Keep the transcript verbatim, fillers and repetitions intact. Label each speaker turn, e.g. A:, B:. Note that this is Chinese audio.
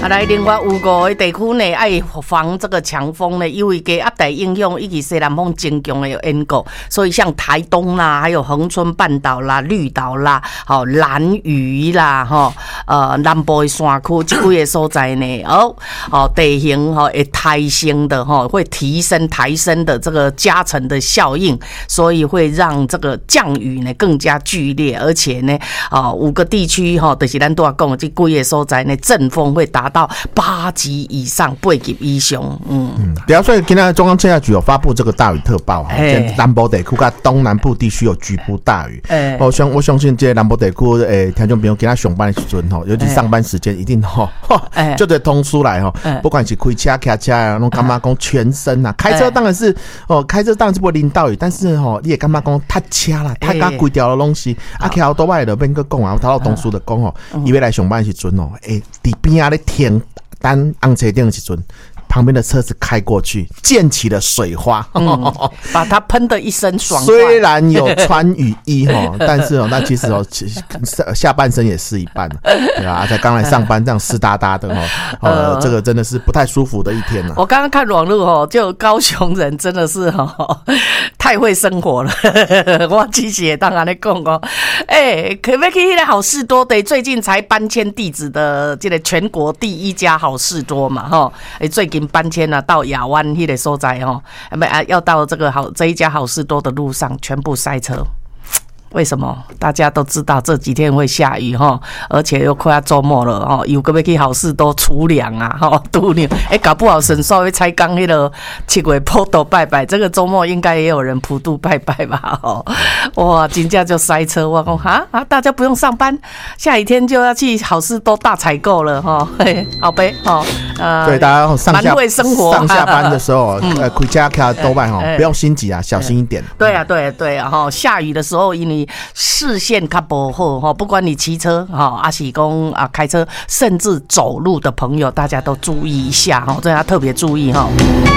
A: 啊，来，另外有五个地区呢，爱防这个强风呢，因为给压带影响以及西南风增强的有因果，所以像台东啦，还有恒春半岛啦、绿岛啦、好、哦、兰屿啦、哈、哦、呃南部的山区这几个所在呢，哦哦地形哈会抬升的哈，会提升抬升的这个加成的效应，所以会让这个降雨呢更加剧烈，而且呢，啊、哦、五个地区哈，就是咱都要讲的这几个所在呢，阵风会达到八级以上、八级以上，嗯嗯，
B: 对啊，所以今天中央气象局有发布这个大雨特报哈，南部地区跟东南部地区有局部大雨。哎，我相我相信这南部地区诶，听众朋友今天上班的时阵吼，尤其上班时间一定吼，就得通出来吼，不管是开车、开车啊，拢感觉讲全身啊，开车当然是哦，开车当然是不会淋到雨，但是吼，你也感觉讲踏车啦，踏甲规条的东西，啊，骑好多摆就变个讲啊，我头到同事就讲吼，伊要来上班的时阵哦，诶，伫边啊咧停。单按车顶的时阵，旁边的车子开过去，溅起了水花，
A: 嗯、把它喷得一身爽。
B: 虽然有穿雨衣哈，但是哦，那其实哦，下半身也湿一半，对啊，在刚来上班这样湿哒哒的哦，呃，这个真的是不太舒服的一天了。
A: 我刚刚看网络哦，就高雄人真的是哦，太会生活了。我之前也当然在讲哦，哎，可不可以来好事多的？最近才搬迁地址的，这个全国第一家好事多嘛，哈，哎，最近搬迁了到亚湾那个所在哦，啊，要到这个好这一家好事多的路上全部塞车。为什么？大家都知道这几天会下雨哈，而且又快要周末了哈，有个要去好事多储粮啊哈，度粮，哎，搞不好神稍微才刚那个七月普渡拜拜，这个周末应该也有人普渡拜拜吧？哦，哇，真正就塞车，我讲哈啊，大家不用上班，下雨天就要去好事多大采购了哈，嘿，好呗，哦，呃，
B: 对，大家上下
A: 会生活
B: 上下班的时候，嗯、呃，回家开多拜哈，不要心急啊，小心一点。
A: 对啊，对啊，对啊，哈，下雨的时候因为视线较不好哈，不管你骑车哈，还是讲啊开车，甚至走路的朋友，大家都注意一下哈，这要特别注意哈。